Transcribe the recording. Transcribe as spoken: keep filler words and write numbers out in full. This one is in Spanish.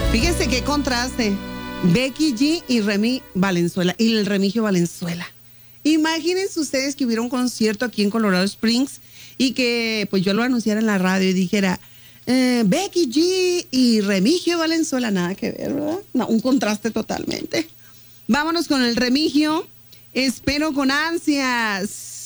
Fíjense qué contraste. Becky G y Remy Valenzuela, y el Remigio Valenzuela. Imagínense ustedes que hubiera un concierto aquí en Colorado Springs y que pues yo lo anunciara en la radio y dijera eh, Becky G y Remigio Valenzuela. Nada que ver, ¿verdad? No, un contraste totalmente. Vámonos con el Remigio. Espero con ansias